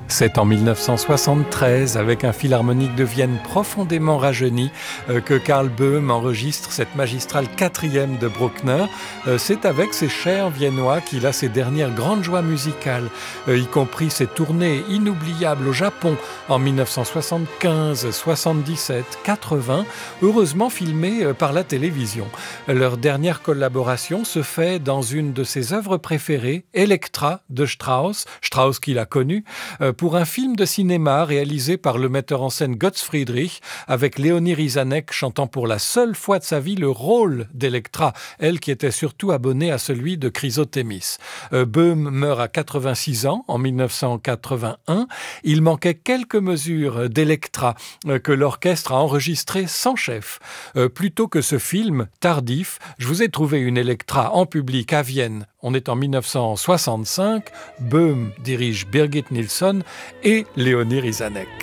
C'est en 1973, avec un philharmonique de Vienne profondément rajeuni, que Karl Böhm enregistre cette magistrale 4e de Bruckner. C'est avec ses chers Viennois qu'il a ses dernières grandes joies musicales, y compris ses tournées inoubliables au Japon en 1975, 77, 80, heureusement filmées par la télévision. Leur dernière collaboration se fait dans une de ses œuvres préférées, Elektra de Strauss qu'il a connu, pour un film de cinéma réalisé par le metteur en scène Götz Friedrich, avec Léonie Rizanek chantant pour la seule fois de sa vie le rôle d'Elektra, elle qui était surtout abonnée à celui de Chrysothemis. Böhm meurt à 86 ans en 1981. Il manquait quelques mesures d'Elektra que l'orchestre a enregistrées sans chef. Plutôt que ce film tardif, je vous ai trouvé une Elektra en public à Vienne. On est en 1965. Böhm dirige Birgit Nilsson et Léonie Rizanek.